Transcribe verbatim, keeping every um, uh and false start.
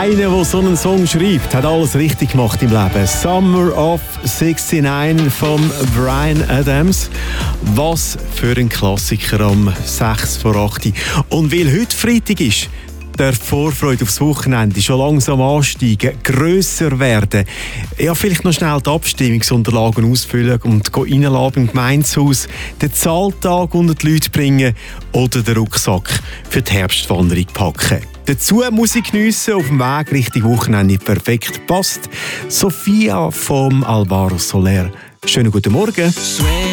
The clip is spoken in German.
Einer, der so einen Song schreibt, hat alles richtig gemacht im Leben. Summer of neunundsiebzig von Bryan Adams. Was für ein Klassiker am sechs vor acht. Und weil heute Freitag ist, der Vorfreude aufs Wochenende schon langsam ansteigen, grösser werden. Ja, vielleicht noch schnell die Abstimmungsunterlagen ausfüllen und reinlassen im Gemeindehaus, den Zahltag unter die Leute bringen oder den Rucksack für die Herbstwanderung packen. Dazu Musik geniessen auf dem Weg Richtung Wochenende perfekt passt. Sophia vom Alvaro Soler. Schönen guten Morgen.